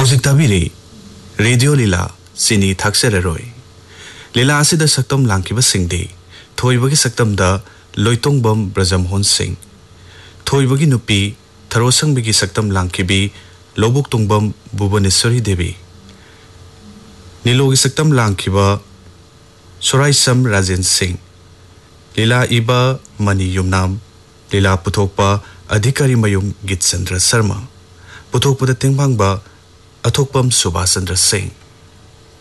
हौजिक ताबिरी radio लीला सिनी थाक्सररोय लीला असिदा सक्तम लांकिबा सिंगदे थोइबगी सक्तमदा लोइतोंगबम ब्रजमोहन सिंह थोइबगी नुपी थरोसंगबगी सक्तम लांकिबी लोबुक तुंगबम भुवनेश्वरी देवी नीलोगी सक्तम लांकिबा सोराइसम राजेन सिंह लीला इबा money Yumnam लीला पुथोकपा अधिकारी मयुम गीतचंद्र शर्मा पुथोकपदा तेंबांगबा अथोकपम सुभाष चंद्र सिंह